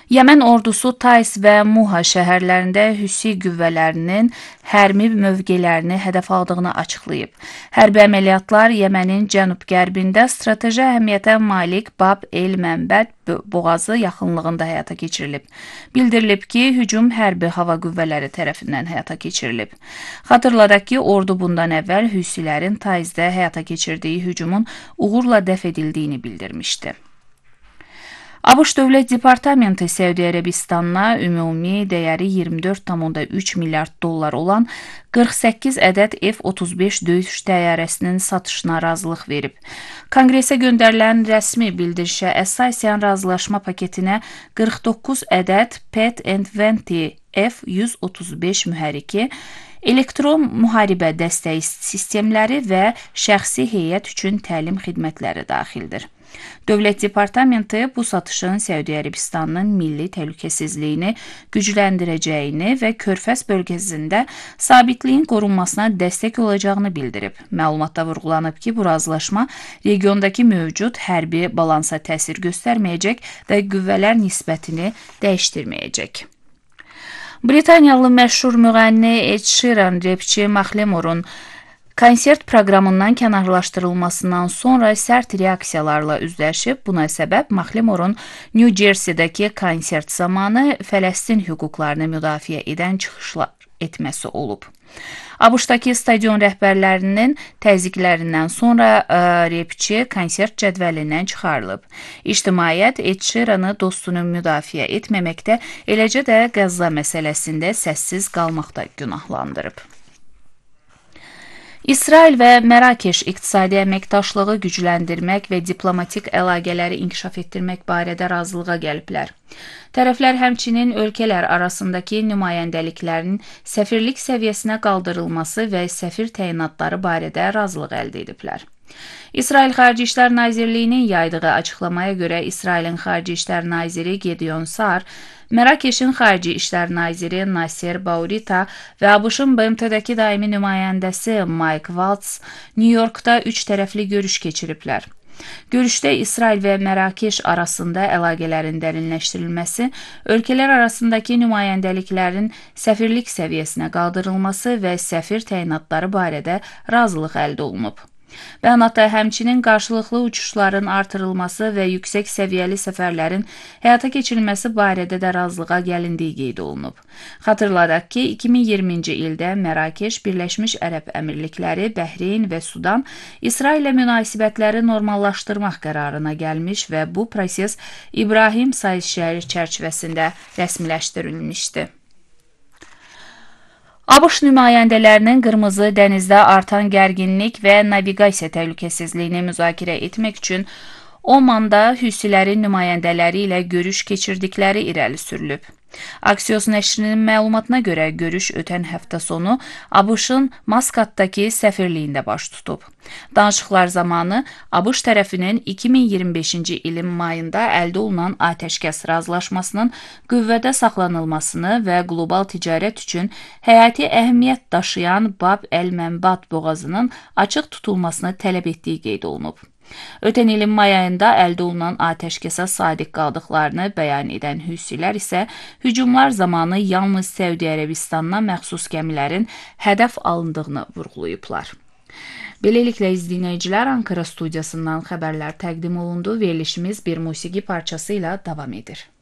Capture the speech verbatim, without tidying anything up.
Yəmən ordusu Tais və Muha şəhərlərində Hüsi qüvvələrinin hərbi mövqelərini hədəf aldığını açıqlayıb. Hərbi əməliyyatlar Yəmənin cənub-qərbində strateji əhəmiyyətə malik Bab el-Mənbəd boğazı yaxınlığında həyata keçirilib. Bildirilib ki, hücum hərbi hava qüvvələri tərəfindən həyata keçirilib. Xatırladaq ki, ordu bundan əvvəl Hüsilərin Taizdə həyata keçirdiyi hücumun uğurla dəf edildiyini bildirmişdi. ABŞ Dövlət Departamenti Səudiyyə Ərəbistanına ümumi dəyəri iyirmi dörd tam üç milyard dollar olan qırx səkkiz ədəd F otuz beş döyüş təyyarəsinin satışına razılıq verib. Konqresə göndərilən rəsmi bildirişə əsasən razılaşma paketinə qırx doqquz ədəd Pat and Venti F yüz otuz beş mühərriki, elektron müharibə dəstəyi sistemləri və şəxsi heyət üçün təlim xidmətləri daxildir. Dövlət Departamenti bu satışın Səudiyyə Ərəbistanının milli təhlükəsizliyini gücləndirəcəyini və Körfəz bölgəsində sabitliyin qorunmasına dəstək olacağını bildirib. Məlumatda vurğulanıb ki, bu razılaşma regiondakı mövcud hərbi balansa təsir göstərməyəcək və qüvvələr nisbətini dəyişdirməyəcək. Britaniyalı məşhur müğənni Ed Sheeran rapçi Macklemore'un konsert proqramından kənarlaşdırılmasından sonra sərt reaksiyalarla üzləşib. Buna səbəb Macklemore'un New Jersey-dəki konsert zamanı Fələstin hüquqlarını müdafiə edən çıxışlar etməsi olub. ABŞ-dakı stadion rəhbərlərinin təzyiqlərindən sonra ə, rapçi konsert cədvəlindən çıxarılıb. İctimaiyyət Ed Sheeran'ı dostunu müdafiə etməməkdə, eləcə də Qəzza məsələsində səssiz qalmaqda günahlandırıb. İsrail və Mərakeş iqtisadi əməkdaşlığı gücləndirmək və diplomatik əlaqələri inkişaf etdirmək barədə razılığa gəliblər. Tərəflər həmçinin ölkələr arasındakı nümayəndəliklərin səfirlik səviyyəsinə qaldırılması və səfir təyinatları barədə razılıq əldə ediblər. İsrail Xarici İşlər Nazirliyinin yaydığı açıqlamaya görə İsrailin Xarici İşlər Naziri Gideon Sar, Mərakeşin Xarici İşlər Naziri Nasser Bourita və ABŞ-ın B M T-dəki daimi nümayəndəsi Mike Waltz New Yorkda üç tərəfli görüş keçiriblər. Görüşdə İsrail və Mərakeş arasında əlaqələrin dərinləşdirilməsi, ölkələr arasındakı nümayəndəliklərin səfirlik səviyyəsinə qaldırılması və səfir təyinatları barədə razılıq əldə olunub. Bəyanatda həmçinin qarşılıqlı uçuşların artırılması və yüksək səviyyəli səfərlərin həyata keçirilməsi barədə də razılığa gəlindiyi qeyd olunub. Xatırladaq ki, iki min iyirminci ildə Mərakeş, Birləşmiş Ərəb Əmirlikləri, Bəhreyn və Sudan İsraillə münasibətləri normallaşdırmaq qərarına gəlmiş və bu proses İbrahim sayışları çərçivəsində rəsmiləşdirilmişdi. ABŞ nümayəndələrinin Qırmızı dənizdə artan gərginlik və naviqasiya təhlükəsizliyini müzakirə etmək üçün Omanda Hüsilərin nümayəndələri ilə görüş keçirdikləri irəli sürülüb. Axios nəşrinin məlumatına görə görüş ötən həftə sonu ABŞ-ın Maskatdakı səfirliyində baş tutub. Danışıqlar zamanı ABŞ tərəfinin iki min iyirmi beşinci ilin mayında əldə olunan atəşkəs razılaşmasının qüvvədə saxlanılmasını və qlobal ticarət üçün həyati əhəmiyyət daşıyan Bab el-Mənbəd boğazının açıq tutulmasını tələb etdiyi qeyd olunub. Ötən ilin may ayında əldə olunan atəşkəsə sadiq qaldıqlarını bəyan edən Hüsilər isə hücumlar zamanı yalnız Səudiyyə Ərəbistanına məxsus gəmilərin hədəf alındığını vurğulayıblar. Beləliklə izləyicilər, Ankara studiyasından xəbərlər təqdim olundu. Verilişimiz bir musiqi parçası ilə davam edir.